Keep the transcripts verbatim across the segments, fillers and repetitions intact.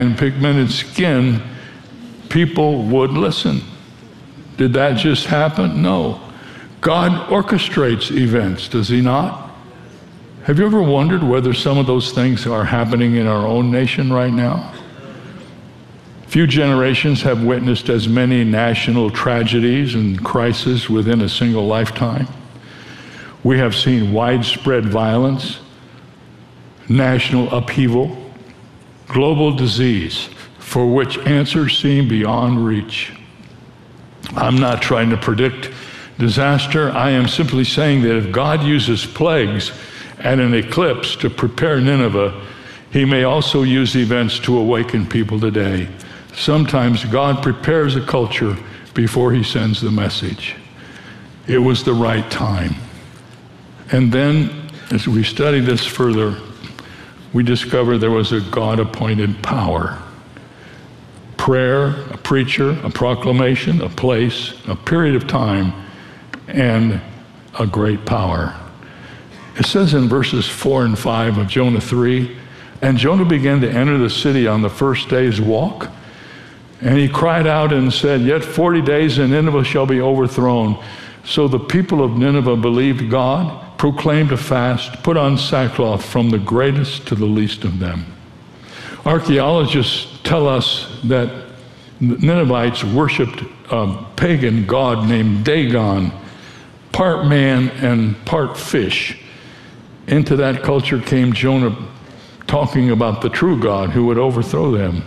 and pigmented skin, people would listen. Did that just happen? No. God orchestrates events, does he not? Have you ever wondered whether some of those things are happening in our own nation right now? Few generations have witnessed as many national tragedies and crises within a single lifetime. We have seen widespread violence, national upheaval, global disease, for which answers seem beyond reach. I'm not trying to predict disaster. I am simply saying that if God uses plagues and an eclipse to prepare Nineveh, he may also use events to awaken people today. Sometimes God prepares a culture before he sends the message. It was the right time. And then, as we study this further, we discover there was a God-appointed power. Prayer, a preacher, a proclamation, a place, a period of time, and a great power. It says in verses four and five of Jonah three, and Jonah began to enter the city on the first day's walk, and he cried out and said, yet forty days and Nineveh shall be overthrown. So the people of Nineveh believed God, proclaimed a fast, put on sackcloth from the greatest to the least of them. Archaeologists tell us that Ninevites worshipped a pagan god named Dagon, part man and part fish. Into that culture came Jonah talking about the true God who would overthrow them.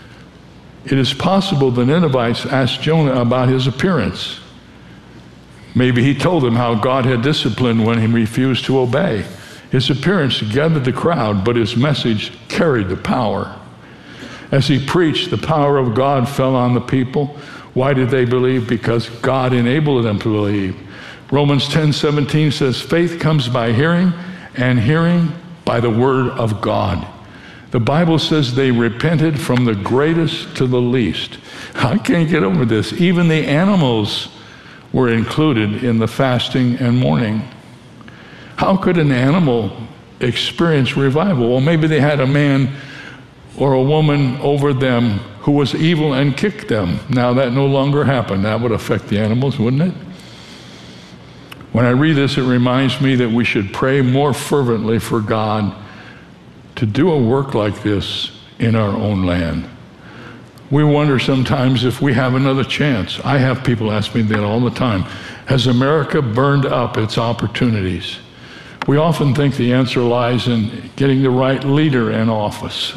It is possible the Ninevites asked Jonah about his appearance. Maybe he told them how God had disciplined when he refused to obey. His appearance gathered the crowd, but his message carried the power. As he preached, the power of God fell on the people. Why did they believe? Because God enabled them to believe. Romans ten seventeen says, faith comes by hearing, and hearing by the word of God. The Bible says they repented from the greatest to the least. I can't get over this. Even the animals were included in the fasting and mourning. How could an animal experience revival? Well, maybe they had a man or a woman over them who was evil and kicked them. Now that no longer happened. That would affect the animals, wouldn't it? When I read this, it reminds me that we should pray more fervently for God to do a work like this in our own land. We wonder sometimes if we have another chance. I have people ask me that all the time. Has America burned up its opportunities? We often think the answer lies in getting the right leader in office.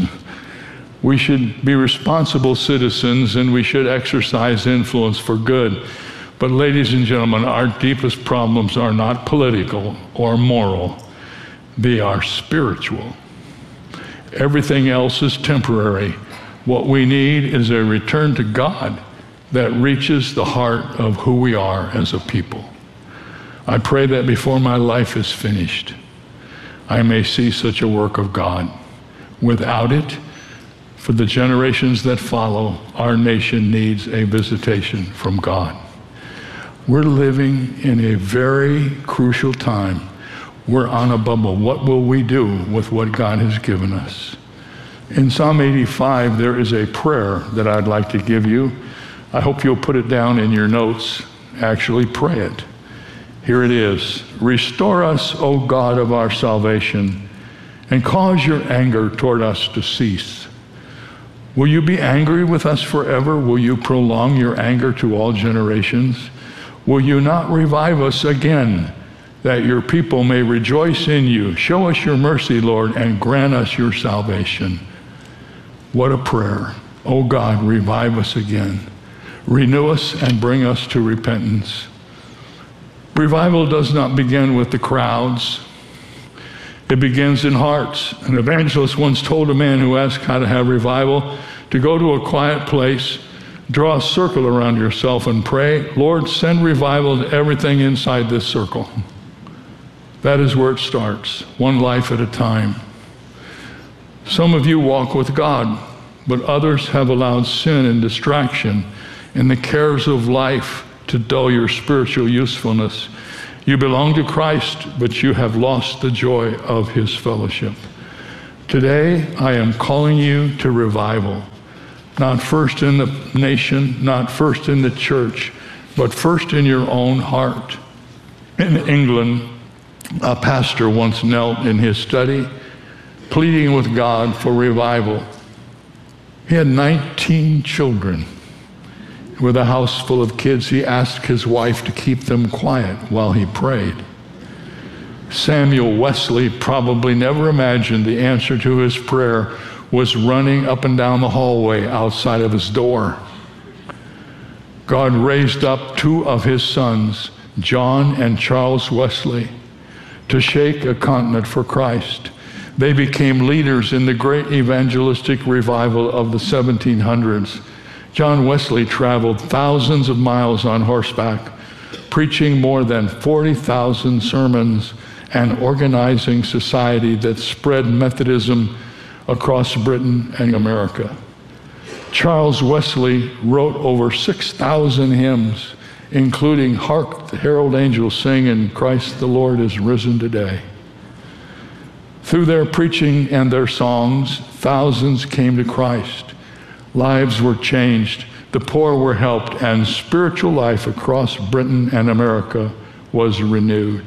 We should be responsible citizens and we should exercise influence for good. But ladies and gentlemen, our deepest problems are not political or moral. They are spiritual. Everything else is temporary. What we need is a return to God that reaches the heart of who we are as a people. I pray that before my life is finished, I may see such a work of God. Without it, for the generations that follow, our nation needs a visitation from God. We're living in a very crucial time. We're on a bubble. What will we do with what God has given us? In Psalm eighty-five, there is a prayer that I'd like to give you. I hope you'll put it down in your notes. Actually pray it. Here it is. Restore us, O God of our salvation, and cause your anger toward us to cease. Will you be angry with us forever? Will you prolong your anger to all generations? Will you not revive us again, that your people may rejoice in you? Show us your mercy, Lord, and grant us your salvation. What a prayer. Oh God, revive us again. Renew us and bring us to repentance. Revival does not begin with the crowds. It begins in hearts. An evangelist once told a man who asked how to have revival to go to a quiet place, draw a circle around yourself and pray, Lord, send revival to everything inside this circle. That is where it starts, one life at a time. Some of you walk with God, but others have allowed sin and distraction and the cares of life to dull your spiritual usefulness. You belong to Christ, but you have lost the joy of his fellowship. Today, I am calling you to revival, not first in the nation, not first in the church, but first in your own heart. In England, a pastor once knelt in his study, pleading with God for revival. He had nineteen children. With a house full of kids, he asked his wife to keep them quiet while he prayed. Samuel Wesley probably never imagined the answer to his prayer was running up and down the hallway outside of his door. God raised up two of his sons, John and Charles Wesley, to shake a continent for Christ. They became leaders in the great evangelistic revival of the seventeen hundreds. John Wesley traveled thousands of miles on horseback, preaching more than forty thousand sermons and organizing society that spread Methodism across Britain and America. Charles Wesley wrote over six thousand hymns, including Hark the Herald Angels Sing and Christ the Lord is Risen Today. Through their preaching and their songs, thousands came to Christ. Lives were changed, the poor were helped, and spiritual life across Britain and America was renewed.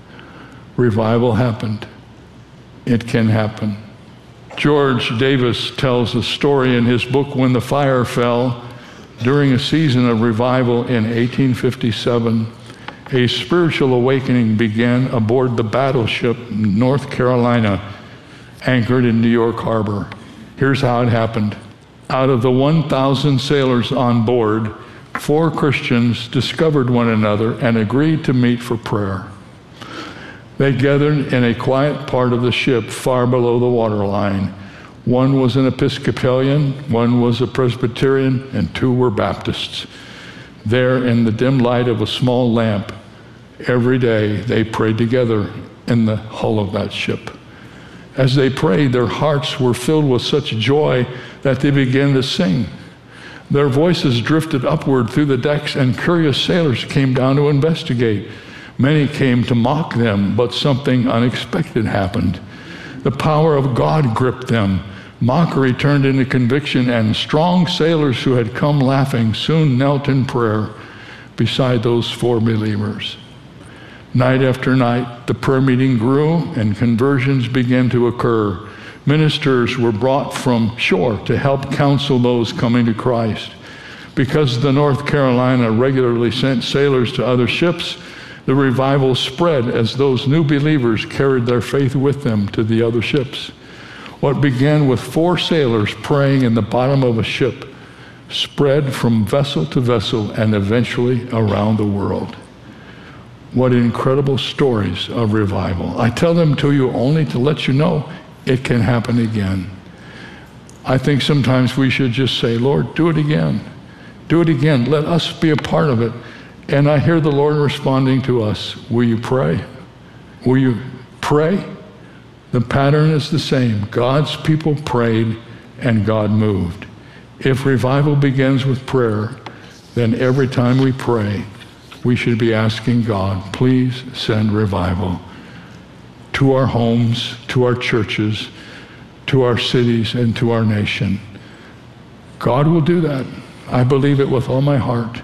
Revival happened. It can happen. George Davis tells a story in his book, When the Fire Fell. During a season of revival in eighteen fifty-seven, a spiritual awakening began aboard the battleship North Carolina, anchored in New York Harbor. Here's how it happened. Out of the one thousand sailors on board, four Christians discovered one another and agreed to meet for prayer. They gathered in a quiet part of the ship far below the waterline. One was an Episcopalian, one was a Presbyterian, and two were Baptists. There, in the dim light of a small lamp, every day they prayed together in the hull of that ship. As they prayed, their hearts were filled with such joy that they began to sing. Their voices drifted upward through the decks, and curious sailors came down to investigate. Many came to mock them, but something unexpected happened. The power of God gripped them. Mockery turned into conviction, and strong sailors who had come laughing soon knelt in prayer beside those four believers. Night after night, the prayer meeting grew and conversions began to occur. Ministers were brought from shore to help counsel those coming to Christ. Because the North Carolina regularly sent sailors to other ships, the revival spread as those new believers carried their faith with them to the other ships. What began with four sailors praying in the bottom of a ship spread from vessel to vessel and eventually around the world. What incredible stories of revival. I tell them to you only to let you know it can happen again. I think sometimes we should just say, Lord, do it again. Do it again. Let us be a part of it. And I hear the Lord responding to us, will you pray? Will you pray? The pattern is the same. God's people prayed and God moved. If revival begins with prayer, then every time we pray, we should be asking God, please send revival to our homes, to our churches, to our cities, and to our nation. God will do that. I believe it with all my heart.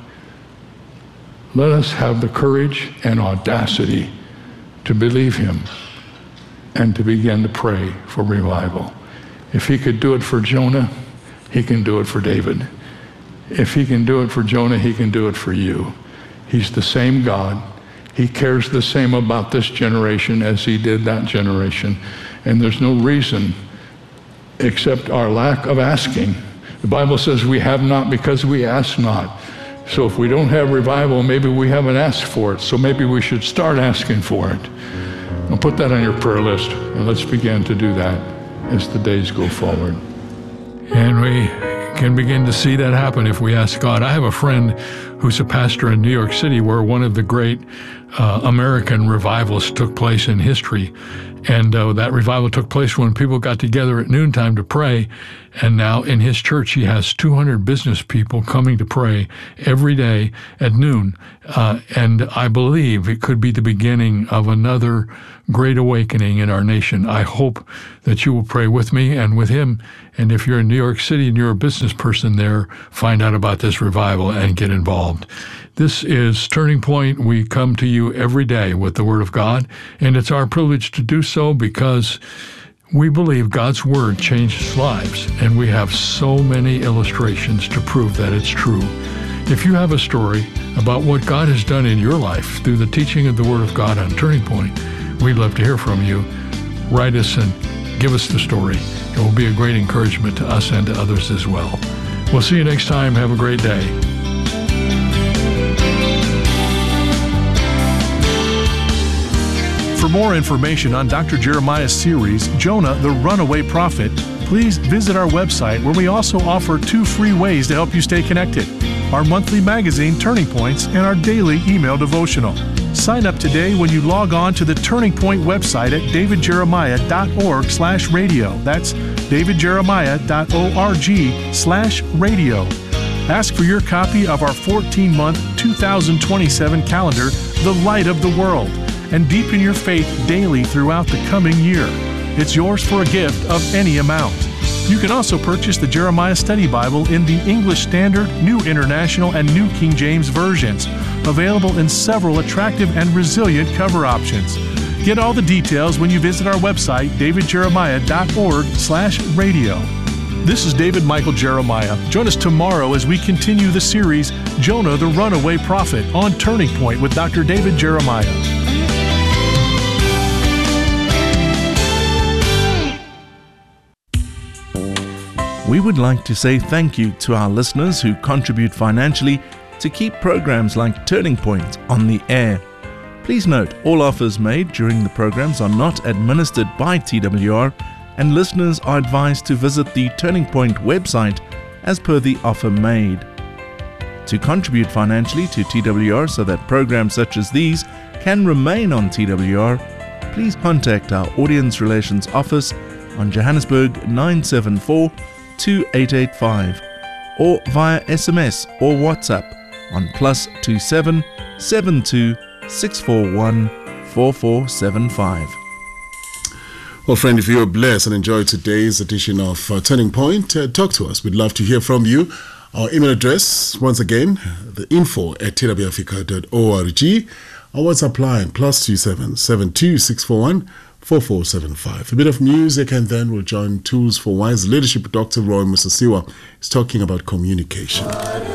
Let us have the courage and audacity to believe him and to begin to pray for revival. If he could do it for Jonah, he can do it for David. If he can do it for Jonah, he can do it for you. He's the same God. He cares the same about this generation as he did that generation. And there's no reason except our lack of asking. The Bible says we have not because we ask not. So if we don't have revival, maybe we haven't asked for it. So maybe we should start asking for it. I'll put that on your prayer list, and let's begin to do that as the days go forward. And we can begin to see that happen if we ask God. I have a friend who's a pastor in New York City where one of the great uh, American revivals took place in history. And uh, that revival took place when people got together at noontime to pray. And now in his church, he has two hundred business people coming to pray every day at noon. Uh, and I believe it could be the beginning of another great awakening in our nation. I hope that you will pray with me and with him. And if you're in New York City and you're a business person there, find out about this revival and get involved. This is Turning Point. We come to you every day with the Word of God, and it's our privilege to do so because we believe God's Word changes lives, and we have so many illustrations to prove that it's true. If you have a story about what God has done in your life through the teaching of the Word of God on Turning Point, we'd love to hear from you. Write us and give us the story. It will be a great encouragement to us and to others as well. We'll see you next time. Have a great day. For more information on Doctor Jeremiah's series, Jonah the Runaway Prophet, please visit our website where we also offer two free ways to help you stay connected: our monthly magazine, Turning Points, and our daily email devotional. Sign up today when you log on to the Turning Point website at davidjeremiah.org slash radio. That's davidjeremiah.org slash radio. Ask for your copy of our fourteen-month two thousand twenty-seven calendar, The Light of the World, and deepen your faith daily throughout the coming year. It's yours for a gift of any amount. You can also purchase the Jeremiah Study Bible in the English Standard, New International, and New King James versions, available in several attractive and resilient cover options. Get all the details when you visit our website, davidjeremiah.org slash radio. This is David Michael Jeremiah. Join us tomorrow as we continue the series, Jonah the Runaway Prophet, on Turning Point with Doctor David Jeremiah. We would like to say thank you to our listeners who contribute financially to keep programs like Turning Point on the air. Please note, all offers made during the programs are not administered by T W R, and listeners are advised to visit the Turning Point website as per the offer made. To contribute financially to T W R so that programs such as these can remain on T W R, please contact our Audience Relations Office on Johannesburg nine seven four, two eight eight five or via S M S or WhatsApp on plus two seven seven two six four one four four seven five. Well, friend, if you're blessed and enjoyed today's edition of uh, Turning Point, uh, talk to us. We'd love to hear from you. Our email address, once again, the info at t w africa dot org. Our WhatsApp line, plus two seven seven two six four one four four seven five. A bit of music, and then we'll join Tools for Wise Leadership. Doctor Roy Musasiwa is talking about communication.